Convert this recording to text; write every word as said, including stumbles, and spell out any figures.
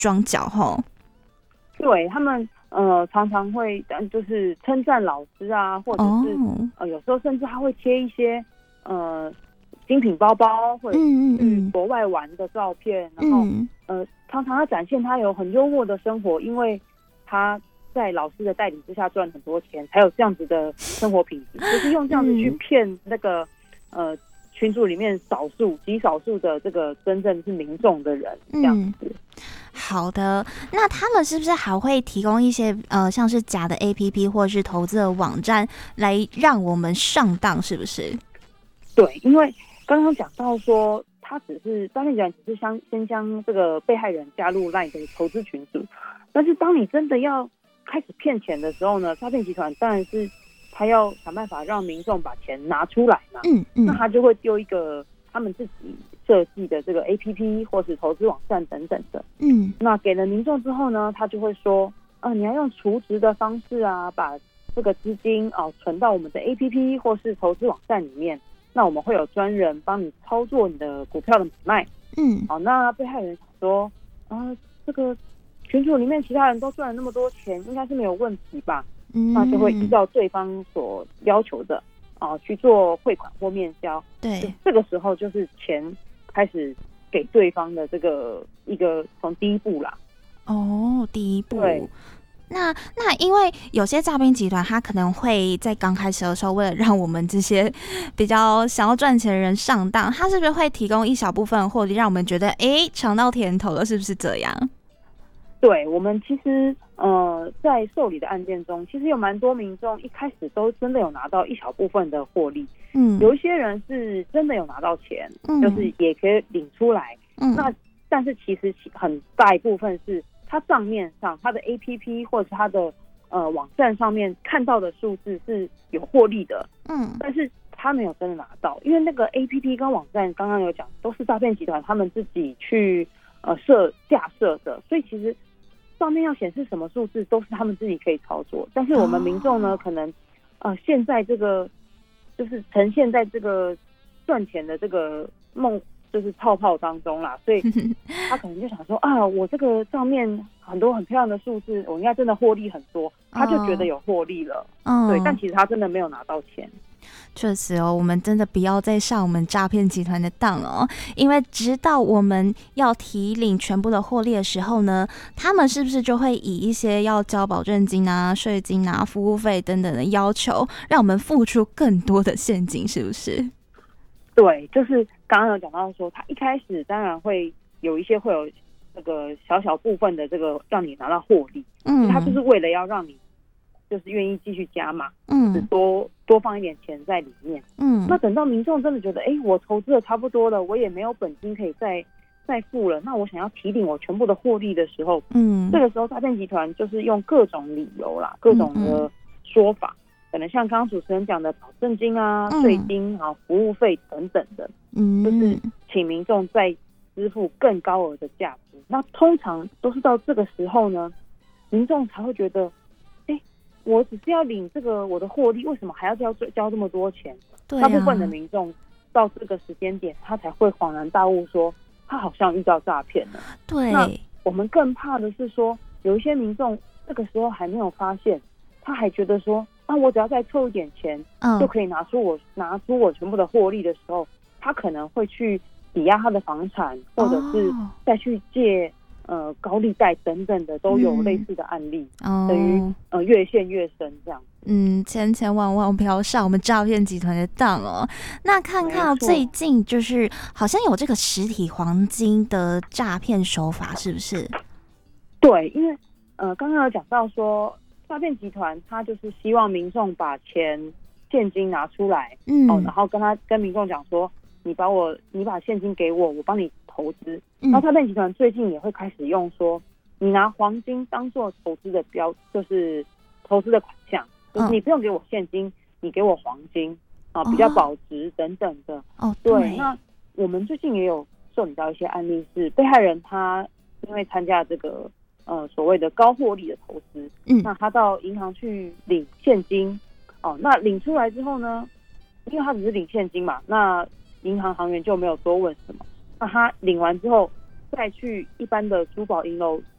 装脚吼。 对，他们呃常常会就是称赞老师啊，或者是、oh. 呃有时候甚至他会贴一些呃精品包包或者去国外玩的照片，嗯嗯然后、嗯、呃常常要展现他有很幽默的生活，因为他在老师的带领之下赚很多钱，才有这样子的生活品质，就是用这样子去骗那个、嗯、呃群组里面少数极少数的这个真正是民众的人这样子。嗯好的，那他们是不是还会提供一些呃，像是假的 A P P 或者是投资的网站来让我们上当？是不是？ 对，因为刚刚讲到说，他只是诈骗集团只是先先将这个被害人加入 LINE 的投资群组，但是当你真的要开始骗钱的时候呢，诈骗集团当然是他要想办法让民众把钱拿出来嘛，嗯嗯，那他就会丢一个他们自己设计的这个 A P P 或是投资网站等等的，嗯，那给了民众之后呢，他就会说，啊，你要用储值的方式啊，把这个资金啊存到我们的 A P P 或是投资网站里面，那我们会有专人帮你操作你的股票的买卖，嗯，好，那被害人想说，啊，这个群组里面其他人都赚了那么多钱，应该是没有问题吧？嗯，那就会依照对方所要求的啊去做汇款或面交，对，这个时候就是钱开始给对方的这个一个从第一步啦。 哦，第一步。对。那那因为有些诈骗集团，他可能会在刚开始的时候，为了让我们这些比较想要赚钱的人上当，他是不是会提供一小部分获利，让我们觉得哎尝到甜头了？是不是这样？ 对，我们其实呃在受理的案件中，其实有蛮多民众一开始都真的有拿到一小部分的获利，嗯，有一些人是真的有拿到钱，嗯，就是也可以领出来，嗯，那但是其实很大一部分是他账面上他的 A P P 或者是他的呃网站上面看到的数字是有获利的，嗯，但是他没有真的拿到，因为那个 A P P 跟网站刚刚有讲都是诈骗集团他们自己去呃设架设的，所以其实上面要显示什么数字都是他们自己可以操作，但是我们民众呢，可能呃现在这个就是呈现在这个赚钱的这个梦就是泡泡当中啦，所以他可能就想说啊，我这个上面很多很漂亮的数字，我应该真的获利很多，他就觉得有获利了，嗯，对，但其实他真的没有拿到钱。 确实哦，我们真的不要再上我们诈骗集团的当了哦，因为直到我们要提领全部的获利的时候呢，他们是不是就会以一些要交保证金啊、税金啊、服务费等等的要求，让我们付出更多的现金，是不是？ 对，就是刚刚有讲到说，他一开始当然会有一些会有这个小小部分的这个让你拿到获利，嗯，他就是为了要让你就是愿意继续加码，嗯，就是多多放一点钱在里面，嗯，那等到民众真的觉得，哎，我投资的差不多了，我也没有本金可以再再付了，那我想要提领我全部的获利的时候，嗯，这个时候诈骗集团就是用各种理由啦，各种的说法，嗯嗯，可能像刚刚主持人讲的保证金啊、税金啊、服务费等等的，嗯，就是请民众再支付更高额的价值。那通常都是到这个时候呢，民众才会觉得，哎，我只是要领这个我的获利，为什么还要交交这么多钱？对啊，大部分的民众到这个时间点，他才会恍然大悟说，他好像遇到诈骗了。 对， 那我们更怕的是说，有一些民众这个时候还没有发现，他还觉得说，啊，我只要再凑一点钱，嗯，就可以拿出我拿出我全部的获利的时候，他可能会去抵押他的房产，或者是再去借呃高利贷等等的，都有类似的案例，嗯，等于呃越陷越深这样。 嗯，千千万万不要上我们诈骗集团的当哦。那看看最近就是好像有这个实体黄金的诈骗手法，是不是？ 对，因为呃刚刚有讲到说，诈骗集团他就是希望民众把钱现金拿出来，嗯，哦，然后跟他跟民众讲说，你把我你把现金给我，我帮你投资。嗯，然后诈骗集团最近也会开始用说，你拿黄金当做投资的标，就是投资的款项。就是你不用给我现金，嗯，你给我黄金啊，比较保值等等的。哦，对。对，那我们最近也有受理到一些案例，是被害人他因为参加这个呃所谓的高获利的投资，嗯，那他到银行去领现金，哦，那领出来之后呢，因为他只是领现金嘛，那银行行员就没有多问什么。那他领完之后，再去一般的珠宝银楼